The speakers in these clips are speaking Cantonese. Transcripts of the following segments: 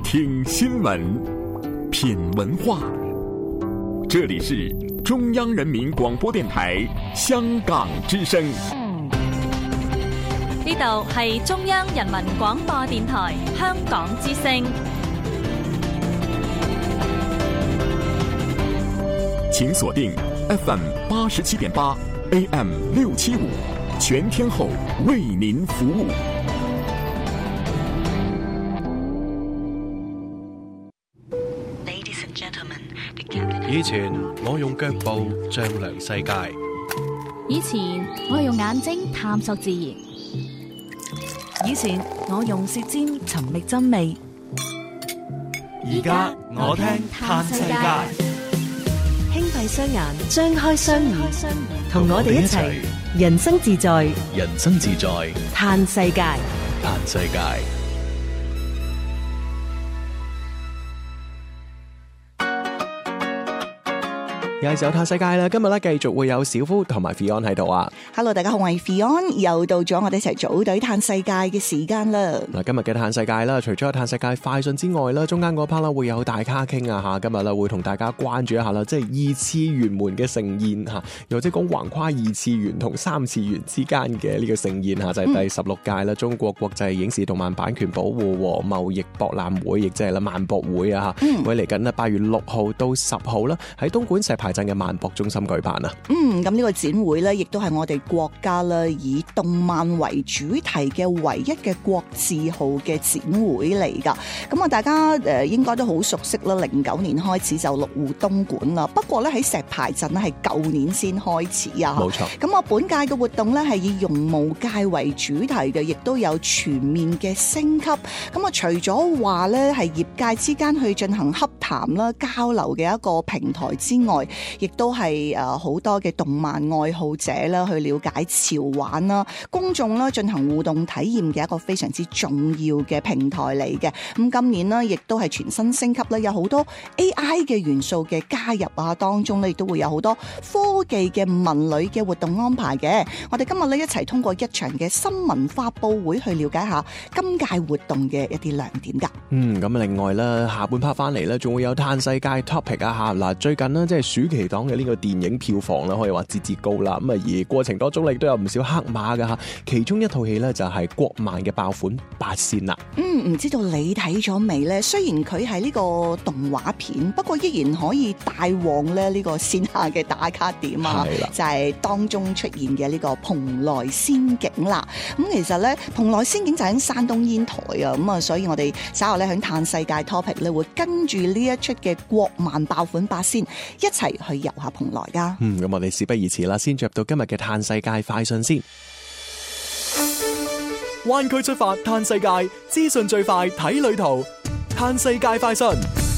聽新聞，品文化。這裡是中央人民廣播電台香港之聲。 呢度係中央人民廣播電台香港之聲。 請鎖定 FM 87.8 AM 675，全天候為您服務。 以前我用腳步丈量世界， 以前我用眼睛探索自然， 以前我用舌尖尋覓真味， 而家我聽嘆世界。 輕閉雙眼，張開雙耳，同我哋一齊人生自在， 人生自在， 嘆世界， 嘆世界。又係時候嘆世界啦！今日咧繼續會有小夫同埋 Fion 喺度啊。 Hello， 大家好，我係 Fion，又到咗我哋一齊組隊嘆世界嘅時間啦。 嗱，今日嘅嘆世界啦，除咗有嘆世界快訊之外啦，中間嗰 part 啦會有大咖傾啊吓。今日咧會同大家關注一下啦，即係二次元門嘅盛宴吓，又或者講橫跨二次元同三次元之間嘅呢個盛宴吓，就係第16屆啦中國國際影視動漫版權保護和貿易博覽會，亦即係啦萬博會啊吓，會嚟緊啦8月6號到10號啦，喺東莞石牌鎮嘅萬博中心舉辦啊。 咁呢個展會咧，亦都係我哋國家啦以動漫為主題嘅唯一嘅國字號嘅展會嚟噶。咁啊，大家應該都好熟悉啦。09年開始就落戶東莞啦。不過咧喺石牌鎮咧係舊年先開始啊。 冇錯。 咁啊，本屆嘅活動咧係以絨毛界為主題嘅，亦都有全面嘅升級。咁啊，除咗話咧係業界之間去進行洽談啦、交流嘅一個平台之外，亦都係好多嘅動漫愛好者啦，去了解潮玩啦，公眾啦進行互動體驗嘅一個非常之重要嘅平台嚟嘅。咁今年呢，亦都係全新升級啦，有好多 AI 嘅元素嘅加入啊，當中呢亦都會有好多科技嘅文旅嘅活動安排嘅。我哋今日呢，一齊通過一場嘅新聞發佈會去了解下今屆活動嘅一啲亮點噶。 咁另外啦，下半 part 翻嚟呢，仲會有嘆世界 topic 啊吓。嗱，最近呢，即係暑期檔嘅呢個電影票房啦，可以話節高啦。咁啊，而過程當中亦都有唔少黑馬噶吓。其中一套戲呢，就係國漫嘅爆款八仙啦。 唔知道你睇咗未呢？雖然佢係呢個動畫片，不過依然可以帶旺咧呢個線下嘅打卡點啊。就係當中出現嘅呢個蓬萊仙境啦。咁其實呢，蓬萊仙境就喺山東煙台啊。咁啊，所以我哋稍後咧響嘆世界 topic 咧會跟住呢一出嘅國漫爆款八仙一齊去遊下蓬萊噶。 咁我哋事不宜遲啦，先進入到今日嘅嘆世界快訊先。灣區出發嘆世界，資訊最快睇旅途，嘆世界快訊。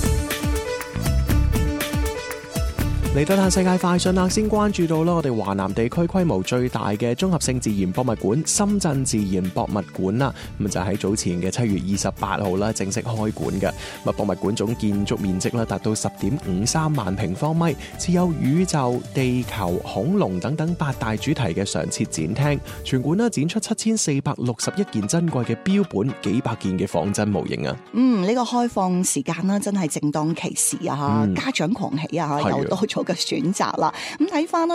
嚟到嘆世界快訊啦，先關注到啦，我哋華南地區規模最大嘅綜合性自然博物館深圳自然博物館啦，咁就喺早前嘅7月28號啦正式開館嘅。博物館總建築面積啦達到10.53萬平方米，設有宇宙、地球、恐龍等等8大主題嘅常設展廳。全館啦展出7461件珍貴嘅標本，幾百件嘅仿真模型啊。 呢個開放時間啦，真係正當其時啊！家長狂喜啊！又多咗嘅選擇啦。咁睇翻